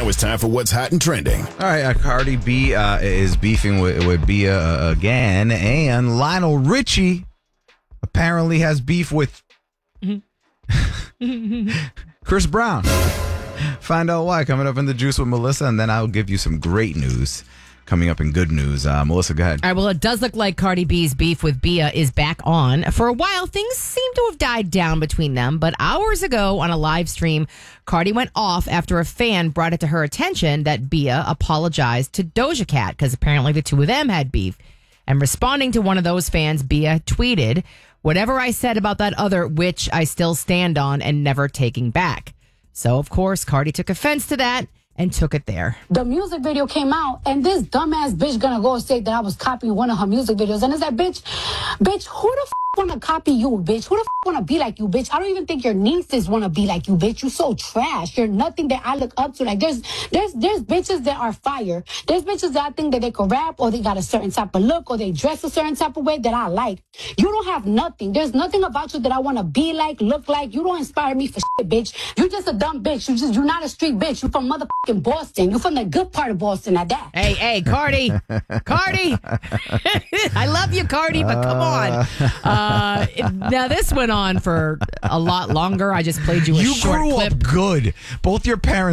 Now it's time for what's hot and trending. All right, Cardi B is beefing with Bia again, and Lionel Richie apparently has beef with Chris Brown. Find out why coming up in the Juice with Melissa, and then I'll give you some great news coming up in good news. Melissa, go ahead. All right, well, it does look like Cardi B's beef with Bia is back on. For a while, things seem to have died down between them, but hours ago on a live stream, Cardi went off after a fan brought it to her attention that Bia apologized to Doja Cat because apparently the two of them had beef. And responding to one of those fans, Bia tweeted, "Whatever I said about that other witch, I still stand on and never taking back." So, of course, Cardi took offense to that and took it there. The music video came out, and this dumbass bitch gonna go say that I was copying one of her music videos. And it's like, bitch, who the wanna copy you, bitch? Who the wanna be like you, bitch? I don't even think your nieces wanna be like you, bitch. You so trash. You're nothing that I look up to. Like, there's bitches that are fire. There's bitches that I think that they can rap, or they got a certain type of look, or they dress a certain type of way that I like. You don't have nothing. There's nothing about you that I wanna be like, look like. You don't inspire me for shit, bitch. You just a dumb bitch. You're not a street bitch. You from motherfucking Boston. You from the good part of Boston at that. Hey, Cardi. Cardi. I love you, Cardi, but come on. Now, this went on for a lot longer. I just played you a short clip. You grew up good. Both your parents